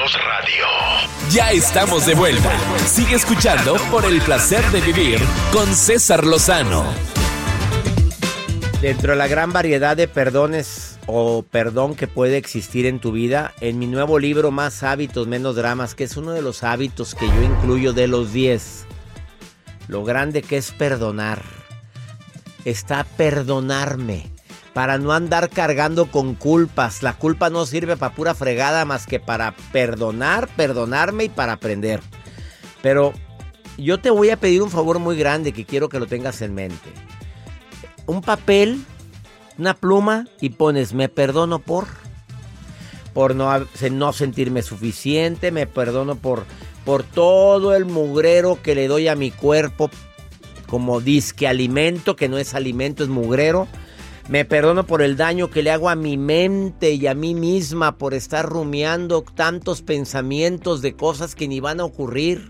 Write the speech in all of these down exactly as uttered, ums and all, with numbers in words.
Hermanos Radio. Ya estamos de vuelta. Sigue escuchando por el placer de vivir con César Lozano. Dentro de la gran variedad de perdones o perdón que puede existir en tu vida, en mi nuevo libro Más hábitos, menos dramas, que es uno de los hábitos que yo incluyo de los diez, lo grande que es perdonar, está perdonarme, para no andar cargando con culpas. La culpa no sirve para pura fregada más que para perdonar, perdonarme y para aprender. Pero yo te voy a pedir un favor muy grande que quiero que lo tengas en mente. Un papel, una pluma y pones me perdono por por no, no sentirme suficiente, me perdono por, por todo el mugrero que le doy a mi cuerpo como disque alimento, que no es alimento, es mugrero. Me perdono por el daño que le hago a mi mente y a mí misma por estar rumiando tantos pensamientos de cosas que ni van a ocurrir.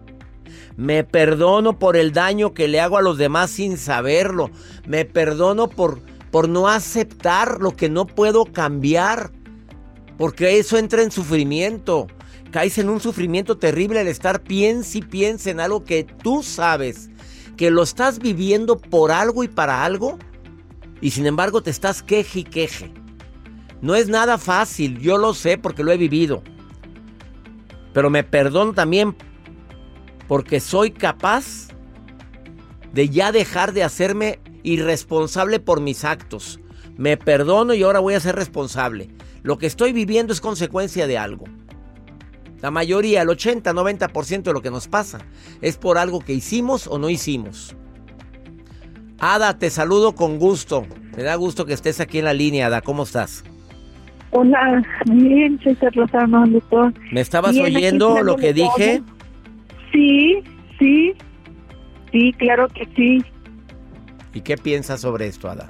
Me perdono por el daño que le hago a los demás sin saberlo. Me perdono por, por no aceptar lo que no puedo cambiar, porque eso entra en sufrimiento. Caes en un sufrimiento terrible al estar piensa y piensa en algo que tú sabes que lo estás viviendo por algo y para algo, y sin embargo te estás queje y queje. No es nada fácil, yo lo sé porque lo he vivido. Pero me perdono también porque soy capaz de ya dejar de hacerme irresponsable por mis actos. Me perdono y ahora voy a ser responsable. Lo que estoy viviendo es consecuencia de algo. La mayoría, el ochenta, noventa por ciento de lo que nos pasa es por algo que hicimos o no hicimos. Ada, te saludo con gusto. Me da gusto que estés aquí en la línea, Ada. ¿Cómo estás? Hola, bien, César Lozano, doctor. ¿Me estabas Bien, oyendo lo que dije? Sí, sí, sí, claro que sí. ¿Y qué piensas sobre esto, Ada?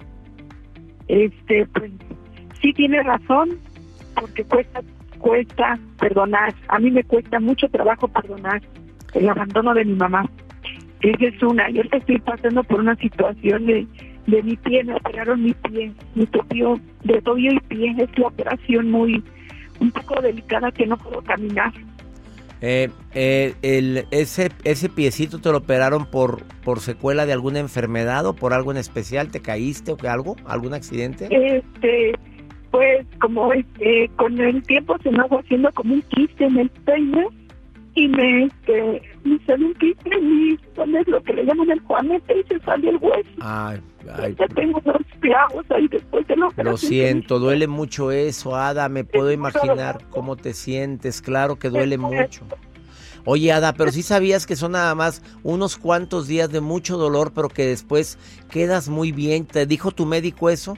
Este, pues, sí tiene razón, porque cuesta, cuesta perdonar. A mí me cuesta mucho trabajo perdonar el abandono de mi mamá. Esa es una. Yo estoy pasando por una situación de, de mi pie, me operaron mi pie, mi tobillo, de tobillo y pie. Es la operación muy, un poco delicada que no puedo caminar. Eh, eh, el, ese, ese piecito te lo operaron por, por secuela de alguna enfermedad o por algo en especial. ¿Te caíste o que algo? ¿Algún accidente? Este, pues como este, con el tiempo se me va haciendo como un quiste en el peine y me, este, me sale un quiste y ¿dónde es lo que le llaman el juanete? Y se sale el hueso. Ay, ay. Ya tengo unos clavos ahí después de la operación. Lo siento, duele mucho eso, Ada. Me puedo imaginar cómo te sientes. Claro que duele mucho. Oye, Ada, pero sí sabías que son nada más unos cuantos días de mucho dolor, pero que después quedas muy bien. ¿Te dijo tu médico eso?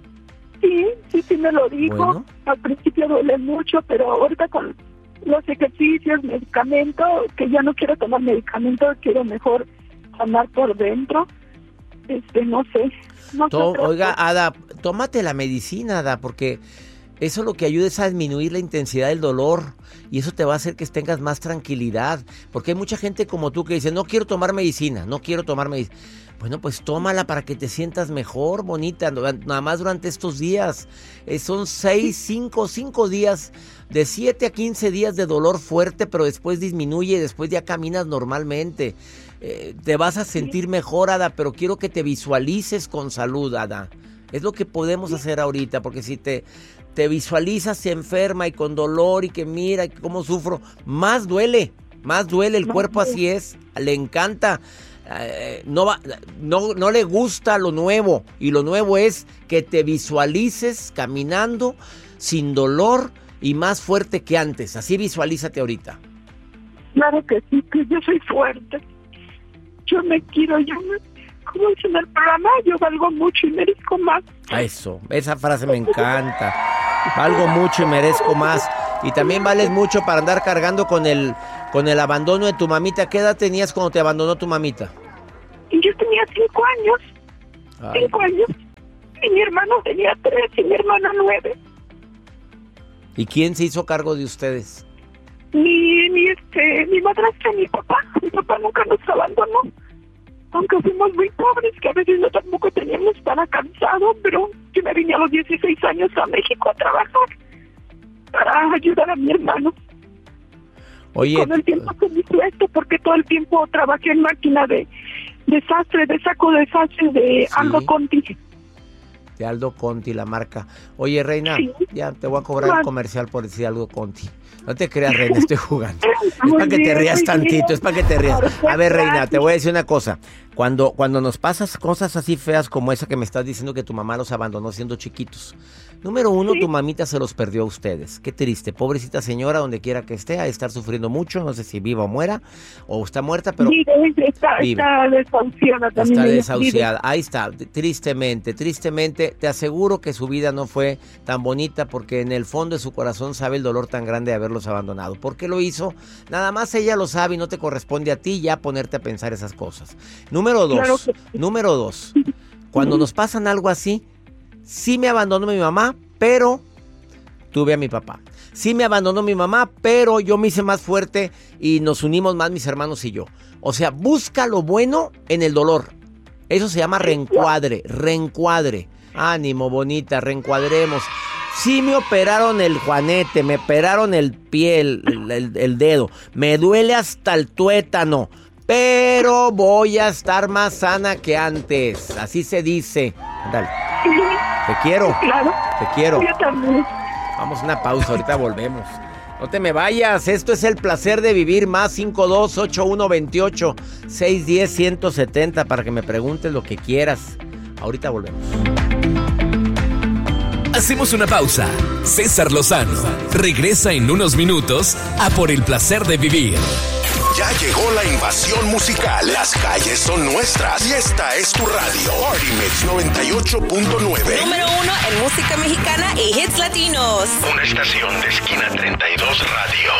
Sí, sí, sí me lo dijo. Bueno. Al principio duele mucho, pero ahorita con los ejercicios, medicamentos, que ya no quiero tomar medicamentos, quiero mejor sanar por dentro. Este, no sé. No To- sé Oiga, Ada, tómate la medicina, Ada, porque eso lo que ayuda es a disminuir la intensidad del dolor y eso te va a hacer que tengas más tranquilidad, porque hay mucha gente como tú que dice, no quiero tomar medicina, no quiero tomar medicina. Bueno, pues tómala para que te sientas mejor, bonita, nada más durante estos días. Eh, son seis, cinco, cinco días, de siete a quince días de dolor fuerte, pero después disminuye, después ya caminas normalmente. Eh, te vas a sentir mejor, Ada, pero quiero que te visualices con salud, Ada. Es lo que podemos hacer ahorita, porque si te, te visualizas enferma y con dolor y que mira cómo sufro, más duele, más duele, el cuerpo así es, le encanta. Eh, no, va, no, no le gusta lo nuevo, y lo nuevo es que te visualices caminando sin dolor y más fuerte que antes. Así visualízate ahorita. Claro que sí, que yo soy fuerte. Yo me quiero, yo me, como dice en el programa, yo valgo mucho y merezco más. Eso, esa frase me encanta. Valgo mucho y merezco más. Y también vales mucho para andar cargando con el, con el abandono de tu mamita. ¿Qué edad tenías cuando te abandonó tu mamita? Y yo tenía cinco años. Ay. Cinco años. Y mi hermano tenía tres y mi hermana nueve. ¿Y quién se hizo cargo de ustedes? Mi, mi, este, mi madrastra y mi papá. Mi papá nunca nos abandonó. Aunque fuimos muy pobres, que a veces no tampoco teníamos para cansado, pero yo me vine a los dieciséis años a México a trabajar para ayudar a mi hermano. Oye, y con el tiempo se me hizo esto porque todo el tiempo trabajé en máquina de desastre, de saco de desastre de Sí. Aldo Conti. de Aldo Conti, la marca. Oye, Reina, Sí. ya te voy a cobrar Claro. el comercial por decir Aldo Conti. No te creas, Reina, estoy jugando. Es Muy para que te bien, rías muy tantito, bien. es para que te rías. Perfecto, A ver, Reina, gracias. te voy a decir una cosa. Cuando, cuando nos pasas cosas así feas como esa que me estás diciendo que tu mamá los abandonó siendo chiquitos. Número uno, Sí. tu mamita se los perdió a ustedes. Qué triste, pobrecita señora, donde quiera que esté, a estar sufriendo mucho. No sé si viva o muera, o está muerta, pero... Vive, está, vive. está desahuciada también. Está ella, desahuciada. Ahí está, tristemente, tristemente. Te aseguro que su vida no fue tan bonita porque en el fondo de su corazón sabe el dolor tan grande de haberlos abandonado. ¿Por qué lo hizo? Nada más ella lo sabe y no te corresponde a ti ya ponerte a pensar esas cosas. Número dos, Claro que sí. número dos. Cuando nos pasan algo así, sí me abandonó mi mamá, pero tuve a mi papá. Sí me abandonó mi mamá, pero yo me hice más fuerte y nos unimos más mis hermanos y yo. O sea, busca lo bueno en el dolor. Eso se llama reencuadre, reencuadre. Ánimo, bonita, reencuadremos. Sí me operaron el juanete, me operaron el pie, el, el- el dedo. Me duele hasta el tuétano, pero voy a estar más sana que antes. Así se dice. Dale, Sí, te quiero, claro. te quiero. Yo también. Vamos a una pausa, ahorita volvemos. No te me vayas, esto es El Placer de Vivir, más cinco dos ocho uno dos ocho seis uno cero uno siete cero para que me preguntes lo que quieras. Ahorita volvemos. Hacemos una pausa. César Lozano regresa en unos minutos a Por el Placer de Vivir. Ya llegó la invasión musical. Las calles son nuestras y esta es tu radio. Party Mix noventa y ocho punto nueve. Número uno en música mexicana y hits latinos. Una estación de Esquina treinta y dos Radio.